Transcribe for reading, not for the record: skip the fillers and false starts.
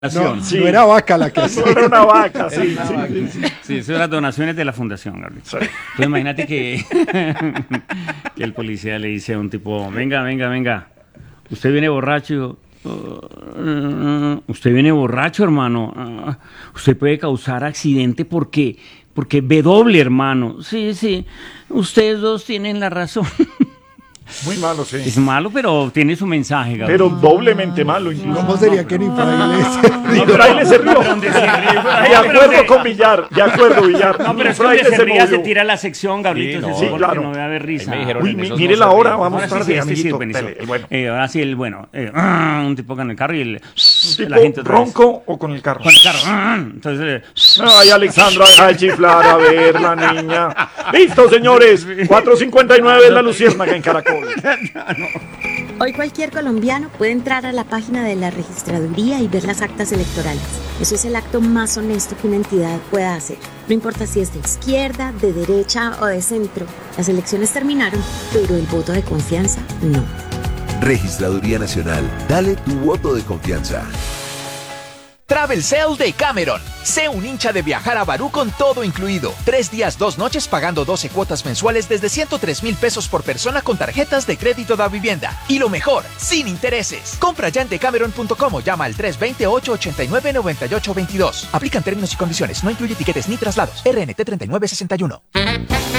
No, Sí. no era vaca la que No era una vaca, sí, sí, sí. Sí, eso son las donaciones de la fundación, Gabriel. Sí. Entonces imagínate que, que el policía le dice a un tipo, venga, usted viene borracho. Usted viene borracho, hermano. Usted puede causar accidente porque ve doble, hermano. Sí, ustedes dos tienen la razón. Muy malo, sí. Es malo, pero tiene su mensaje, Gabriel. Pero doblemente malo, incluso. ¿Cómo sería que ni fraile Ni fraile se rió. De acuerdo con Villar, No, pero es que fraile donde se ría se movió. tira la sección, Gabriel. Sí, sí, no. claro. No debe haber risa. Ahí me dijeron Uy, en esos mire no la se hora, ríe. vamos Ahora tarde, sí, amiguito. buenísimo. Dele, el bueno. Ahora sí, el bueno. Un tipo con el carro y el... ¿Tipo la gente otra vez. ronco o con el carro? Con el carro. Entonces... Ay, Alexandra, deja de chiflar, a ver, la niña. Listo, señores. 4:59 en la Luciérnaga en Caracol. Hoy cualquier colombiano puede entrar a la página de la registraduría y ver las actas electorales. Eso es el acto más honesto que una entidad pueda hacer. No importa si es de izquierda, de derecha o de centro. Las elecciones terminaron, pero el voto de confianza no. Registraduría Nacional. Dale tu voto de confianza. Travel Sale de Cameron. Sé un hincha de viajar a Barú con todo incluido. 3 días, 2 noches pagando 12 cuotas mensuales desde 103,000 pesos por persona con tarjetas de crédito da vivienda. Y lo mejor, sin intereses. Compra ya en decameron.com o llama al 320-889-9822. Aplican términos y condiciones. No incluye tiquetes ni traslados. RNT 3961.